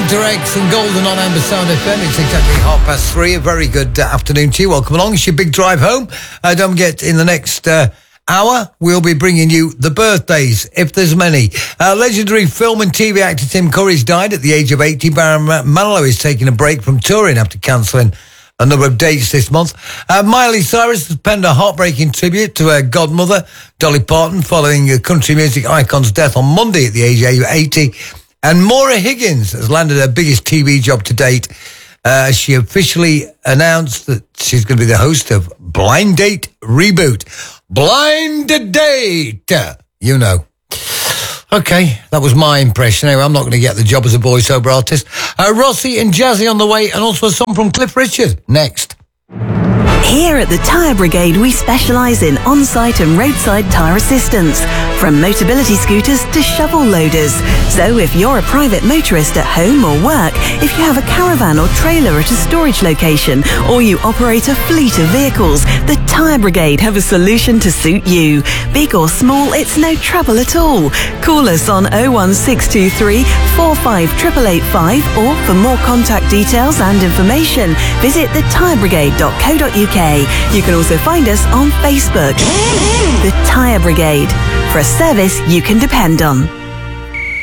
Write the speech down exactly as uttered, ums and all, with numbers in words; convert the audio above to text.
Doctor X and Golden on Amber Sound F M. It's exactly half past three. A very good uh, afternoon to you. Welcome along. It's your big drive home. Uh, don't forget, in the next uh, hour, we'll be bringing you the birthdays, if there's many. Uh, legendary film and T V actor Tim Curry's died at the age of eighty. Barry Manilow is taking a break from touring after cancelling a number of dates this month. Uh, Miley Cyrus has penned a heartbreaking tribute to her godmother, Dolly Parton, following a country music icon's death on Monday at the age of eighty. And Maura Higgins has landed her biggest T V job to date. Uh, she officially announced that she's going to be the host of Blind Date Reboot. Blind Date! You know. Okay, that was my impression. Anyway, I'm not going to get the job as a voiceover artist. Uh, Rossi and Jazzy on the way, and also a song from Cliff Richard. Next. Here at the Tyre Brigade, we specialise in on-site and roadside tyre assistance, from Motability scooters to shovel loaders. So if you're a private motorist at home or work, if you have a caravan or trailer at a storage location, or you operate a fleet of vehicles, the Tyre Brigade have a solution to suit you. Big or small, it's no trouble at all. Call us on oh one six two three, four five eight eight eight five, or for more contact details and information, visit the tyre brigade dot co dot uk. You can also find us on Facebook. The Tyre Brigade, for a service you can depend on.